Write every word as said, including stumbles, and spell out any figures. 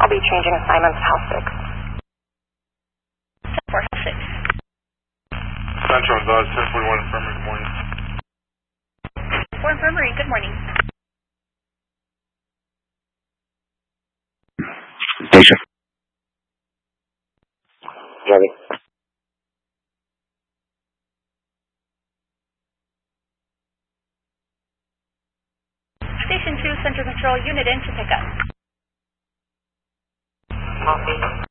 I'll be changing assignments to House six. For House six. Central and Dodge, ten forty-one Infirmary, good morning. For Infirmary, good morning. Station. Ready. Station two, Center Control, unit in to pick up. Copy.